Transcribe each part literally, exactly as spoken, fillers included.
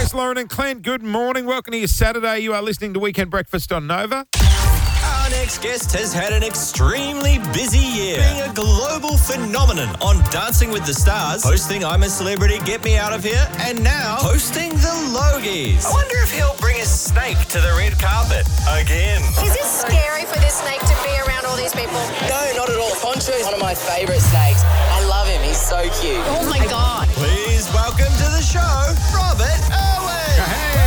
Jess, Lauren and Clint, good morning. Welcome to your Saturday. You are listening to Weekend Breakfast on Nova. Our next guest has had an extremely busy year, being a global phenomenon on Dancing with the Stars, hosting I'm a Celebrity, Get Me Out of Here, and now hosting the Logies. I wonder if he'll bring a snake to the red carpet again. Is it scary for this snake to be around all these people? No, not at all. Poncho is one of my favourite snakes. I love him. He's so cute. Oh my God. Please welcome to the show, Robert Owen.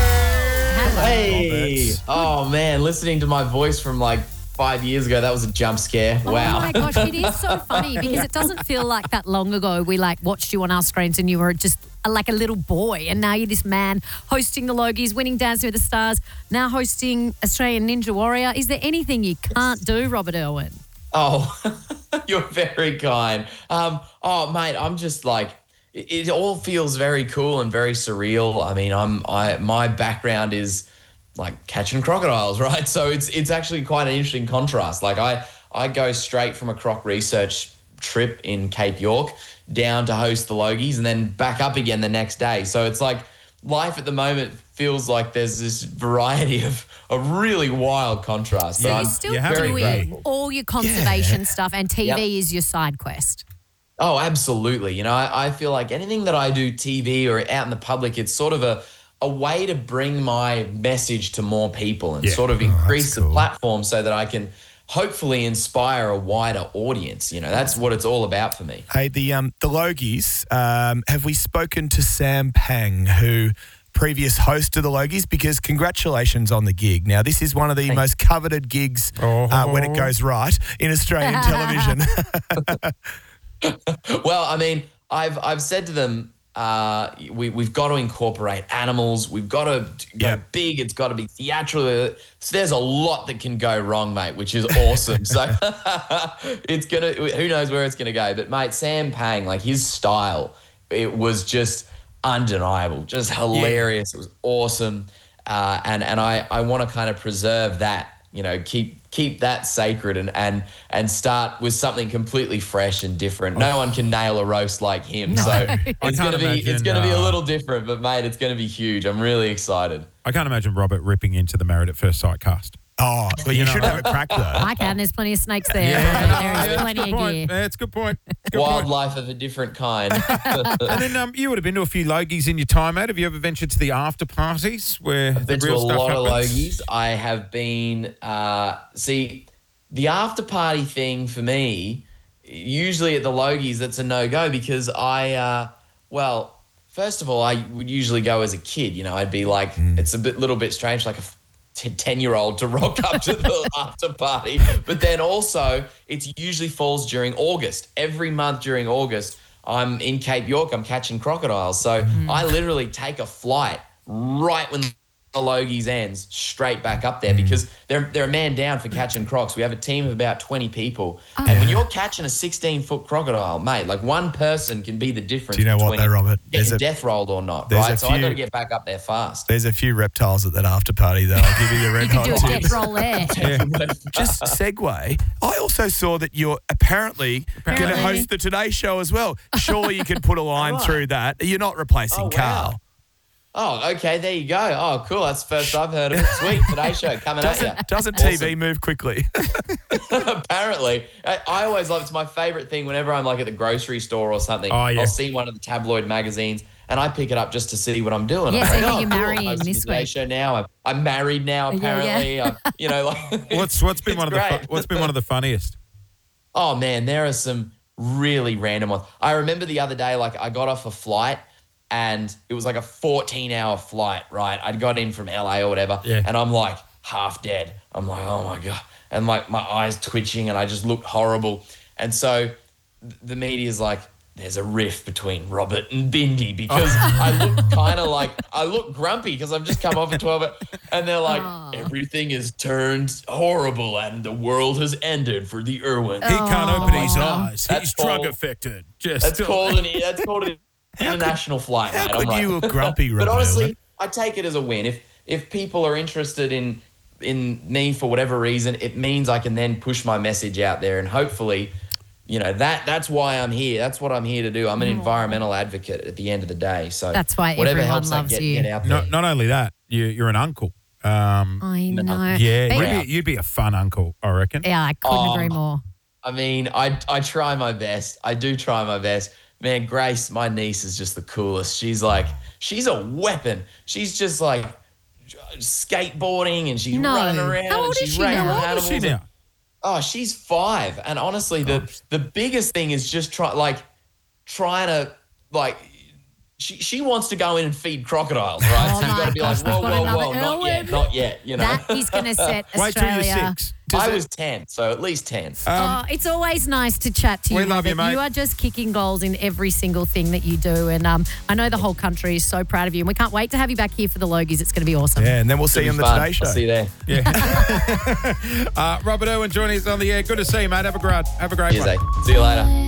Hey. Oh, man. Listening to my voice from like five years ago, that was a jump scare. Wow. Oh my gosh, it is so funny because it doesn't feel like that long ago we like watched you on our screens and you were just a, like a little boy, and now you're this man hosting the Logies, winning Dancing with the Stars, now hosting Australian Ninja Warrior. Is there anything you can't do, Robert Irwin? Oh, you're very kind. Um, oh, mate, I'm just like, it, it all feels very cool and very surreal. I mean, I'm I my background is like catching crocodiles, right? So it's it's actually quite an interesting contrast. Like I I go straight from a croc research trip in Cape York down to host the Logies and then back up again the next day. So it's like life at the moment feels like there's this variety of a really wild contrast. So that you're I'm still very doing grateful. all your conservation stuff and T V Yep. is your side quest. Oh, absolutely. You know, I, I feel like anything that I do T V or out in the public, it's sort of a, a way to bring my message to more people and Yeah. sort of Oh, increase that's the cool. platform so that I can hopefully inspire a wider audience. You know, that's what it's all about for me. Hey, the um the Logies, um, have we spoken to Sam Pang, who previous host of the Logies? Because congratulations on the gig. Now, this is one of the Thanks. most coveted gigs uh, when it goes right in Australian television. Well, I mean, I've I've said to them, uh, we we've got to incorporate animals. We've got to go Yeah. big. It's got to be theatrical. So there's a lot that can go wrong, mate, which is awesome. So it's gonna. Who knows where it's gonna go? But mate, Sam Pang, like his style, it was just undeniable, just hilarious. It was awesome, uh, and and I I want to kind of preserve that. You know, keep keep that sacred and and and start with something completely fresh and different. No one can nail a roast like him. So it's can't gonna be imagine, it's gonna be a uh, little different, but mate, it's gonna be huge. I'm really excited. I can't imagine Robert ripping into the Married at First Sight cast. Oh, well, you You know, should have a crack, though. I can. There's plenty of snakes there. Yeah, there is plenty that's a good of point. gear. Yeah, it's a good point. It's a good point. Wildlife of a different kind. And then um, you would have been to a few Logies in your time, mate. Have you ever ventured to the after parties where the Been to a real stuff lot of happens? Logies. I have been. Uh, see, the after party thing for me, usually at the Logies, that's a no go because I, uh, well, first of all, I would usually go as a kid. You know, I'd be like, it's a bit, little bit strange, like a ten-year-old to rock up to the after party. But then also, it usually falls during August. Every month during August, I'm in Cape York. I'm catching crocodiles. So I literally take a flight right when the Logies ends straight back up there because they're they're a man down for catching crocs. We have a team of about twenty people. And when you're catching a sixteen-foot crocodile, mate, like one person can be the difference Do you know what, between though, Robert? There's getting a- death rolled or not, there's a right? So I few- got to get back up there fast. There's a few reptiles at that after party, though. I'll give you the red You could do hot a tips. death roll there. Just segue. I also saw that you're apparently, going to Apparently. host the Today Show as well. Surely you can put a line Alright. through that. You're not replacing Oh, wow. Carl. Oh, okay, there you go. Oh, cool. That's the first I've heard of it. Sweet. Today Show coming at you. Doesn't T V move quickly? Apparently. I, I always love It's my favorite thing whenever I'm like at the grocery store or something. Oh, yeah. I'll see one of the tabloid magazines and I pick it up just to see what I'm doing. Yeah, I'm so like, who oh, you're cool, I'm marrying hosting this the Today week. Show now. I'm, I'm married now, Yeah, yeah. apparently. I'm, you know, like, What's what's been it's one of the great. fu- what's been one of the funniest? Oh man, there are some really random ones. I remember the other day, like I got off a flight and it was like a fourteen hour flight, right? I'd got in from L A or whatever. Yeah. And I'm like half dead. I'm like, oh my God. And like my eyes twitching and I just looked horrible. And so th- the media's like, there's a rift between Robert and Bindi because I look kind of like, I look grumpy because I've just come off at twelve. And they're like, Aw. everything has turned horrible and the world has ended for the Irwins. He can't open his Oh. eyes. That's He's drug called- affected. Just That's called an that's called an international flight, How mate. I'm could like- you look grumpy, Robert? but honestly, Irwin? I take it as a win. If if people are interested in in me for whatever reason, it means I can then push my message out there and hopefully you know, that that's why I'm here. That's what I'm here to do. I'm an environmental advocate at the end of the day. So That's why whatever everyone helps loves that get, you. get out there. Not, not only that, you, you're an uncle. Um, I know. yeah, But- you'd be, you'd be a fun uncle, I reckon. yeah, I couldn't Oh. agree more. I mean, I I try my best. I do try my best. Man, Grace, my niece, is just the coolest. She's like, she's a weapon. She's just like skateboarding and she's No. running around. How old and is she's she wrangling now? How old is she animals. now? Oh, she's five. And honestly, the the biggest thing is just try like trying to like she she wants to go in and feed crocodiles, right? Oh so you my got to be gosh, like, whoa, we've got whoa, another whoa, not yet, Elwood. not yet. You know, That is going to set Wait till you're Australia. six. Does I it- was ten, so at least ten. Oh, it's always nice to chat to you. We love you, Robert. mate. You are just kicking goals in every single thing that you do. And um, I know the whole country is so proud of you. And we can't wait to have you back here for the Logies. It's going to be awesome. Yeah, and then we'll see you on It'll the be Today fun. Show. I'll see you there. uh, Robert Irwin joining us on the air. Good to see you, mate. Have a great, have a great Cheers, one. eh? See you later.